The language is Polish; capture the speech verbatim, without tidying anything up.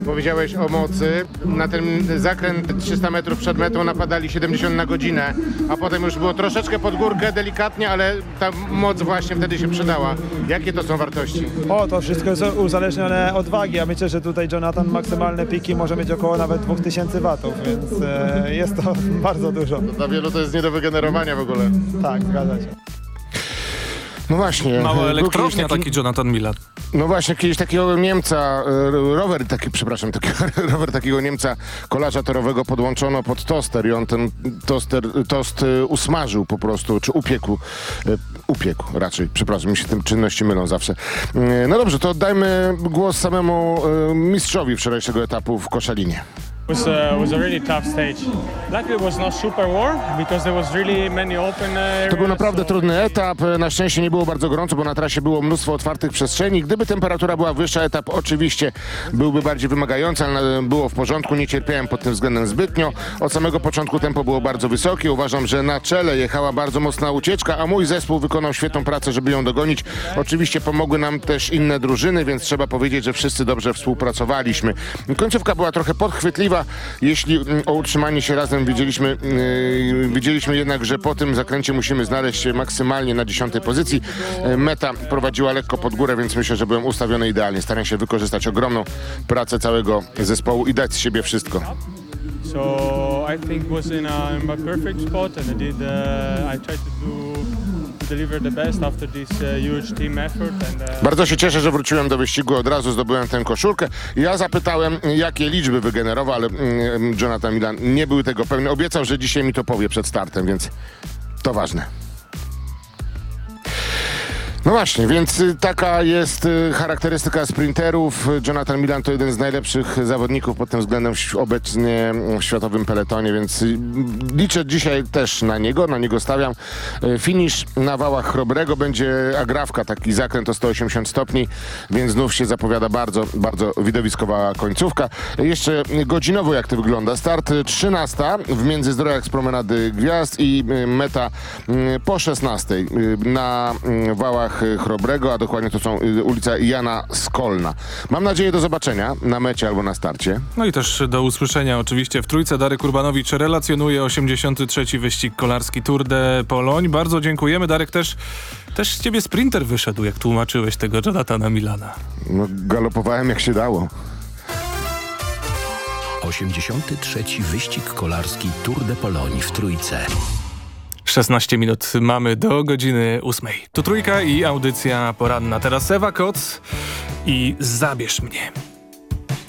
Powiedziałeś o mocy. Na ten zakręt trzysta metrów przed metą napadali siedemdziesiąt na godzinę, a potem już było troszeczkę pod górkę, delikatnie, ale ta moc właśnie wtedy się przydała. Jakie to są wartości? O, to wszystko jest uzależnione od wagi. Ja myślę, że tutaj Jonathan maksymalne piki może mieć około nawet dwa tysiące watów, więc e, jest to bardzo dużo. To dla wielu to jest nie do wygenerowania w ogóle. Tak, zgadza się. No właśnie. Mała był elektrownia kiedyś taki Jonathan Milan. No właśnie, kiedyś takiego Niemca, e, rower taki, przepraszam, taki, rower takiego Niemca, kolarza torowego podłączono pod toster i on ten toster, tost e, usmażył po prostu, czy upiekł, e, upiekł raczej, przepraszam, mi się tym czynności mylą zawsze. E, no dobrze, to oddajmy głos samemu e, mistrzowi wczorajszego etapu w Koszalinie. It was, uh, was a really tough stage. Luckily it was not super warm because there was really many open areas. To był naprawdę so- trudny etap. Na szczęście nie było bardzo gorąco, bo na trasie było mnóstwo otwartych przestrzeni. Gdyby temperatura była wyższa, etap oczywiście byłby bardziej wymagający, ale było w porządku. Nie cierpiałem pod tym względem zbytnio. Od samego początku tempo było bardzo wysokie. Uważam, że na czele jechała bardzo mocna ucieczka, a mój zespół wykonał świetną pracę, żeby ją dogonić. Oczywiście pomogły nam też inne drużyny, więc trzeba powiedzieć, że wszyscy dobrze współpracowaliśmy. Końcówka była trochę podchwytliwa. Jeśli mm, o utrzymanie się razem widzieliśmy, yy, widzieliśmy jednak, że po tym zakręcie musimy znaleźć się maksymalnie na dziesiątej pozycji. Yy, Meta prowadziła lekko pod górę, więc myślę, że byłem ustawiony idealnie. Staram się wykorzystać ogromną pracę całego zespołu i dać z siebie wszystko. So I think was in a, in a perfect spot, and I did. Uh, I tried to do to deliver the best after this uh, huge team effort. And uh, Bardzo się cieszę, że wróciłem do wyścigu, od razu zdobyłem tę koszulkę. Ja zapytałem, jakie liczby wygenerował, ale mm, Jonathan Milan nie był tego pewny. Obiecał, że dzisiaj mi to powie przed startem, więc to ważne. No właśnie, więc y, taka jest y, charakterystyka sprinterów. Jonathan Milan to jeden z najlepszych zawodników pod tym względem ś- obecnie w światowym peletonie, więc y, liczę dzisiaj też na niego, na niego stawiam. Y, finish na wałach Chrobrego będzie agrawka, taki zakręt o sto osiemdziesiąt stopni, więc znów się zapowiada bardzo, bardzo widowiskowa końcówka. Y, jeszcze godzinowo jak to wygląda. Start y, trzynasta w Międzyzdrojach z Promenady Gwiazd i y, meta y, po szesnastej y, na y, wałach Chrobrego, a dokładnie to są y, ulica Jana Skolna. Mam nadzieję do zobaczenia na mecie albo na starcie. No i też do usłyszenia oczywiście w trójce. Darek Urbanowicz relacjonuje osiemdziesiąty trzeci wyścig kolarski Tour de Pologne. Bardzo dziękujemy. Darek, też, też z ciebie sprinter wyszedł, jak tłumaczyłeś tego Jonathana Milana. No, galopowałem jak się dało. osiemdziesiąty trzeci wyścig kolarski Tour de Pologne w trójce. szesnaście minut mamy do godziny ósmej. Tu trójka i audycja poranna. Teraz Ewa Koc i Zabierz mnie.